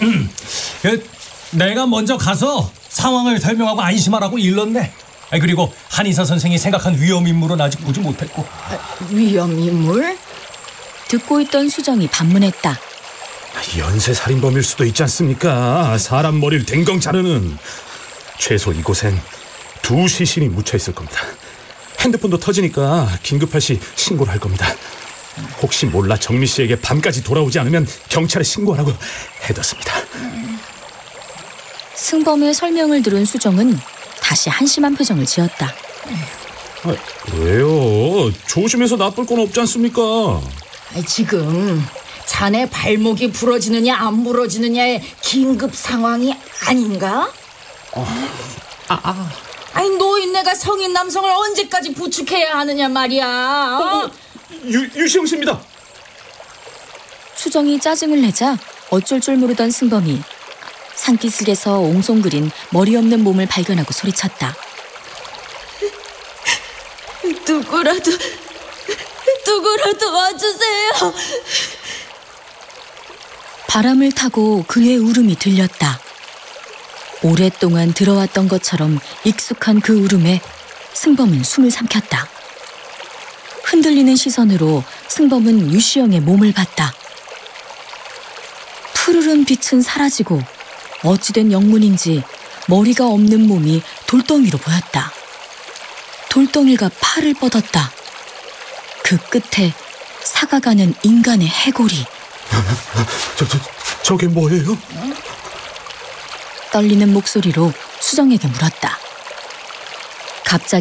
내가 먼저 가서 상황을 설명하고 안심하라고 일렀네. 그리고 한의사 선생이 생각한 위험인물은 아직 보지 못했고. 위험인물? 듣고 있던 수정이 반문했다. 연쇄살인범일 수도 있지 않습니까? 사람 머리를 댕강 자르는. 최소 이곳엔 2 시신이 묻혀 있을 겁니다. 핸드폰도 터지니까 긴급할 시 신고를 할 겁니다. 혹시 몰라 정미 씨에게 밤까지 돌아오지 않으면 경찰에 신고하라고 해뒀습니다. 승범의 설명을 들은 수정은 다시 한심한 표정을 지었다. 왜요? 조심해서 나쁠 건 없지 않습니까? 지금 자네 발목이 부러지느냐 안 부러지느냐의 긴급 상황이 아닌가? 아니 노인네가 성인 남성을 언제까지 부축해야 하느냐 말이야. 유시영 씨입니다. 수정이 짜증을 내자 어쩔 줄 모르던 승범이 산기슭에서 옹송그린 머리 없는 몸을 발견하고 소리쳤다. 누구라도 와주세요. 바람을 타고 그의 울음이 들렸다. 오랫동안 들어왔던 것처럼 익숙한 그 울음에 승범은 숨을 삼켰다. 흔들리는 시선으로 승범은 유시영의 몸을 봤다. 푸르른 빛은 사라지고 어찌된 영문인지 머리가 없는 몸이 돌덩이로 보였다. 돌덩이가 팔을 뻗었다. 그 끝에 사가가는 인간의 해골이. 저게 뭐예요? 떨리는 목소리로 수정에게 물었다. 갑자기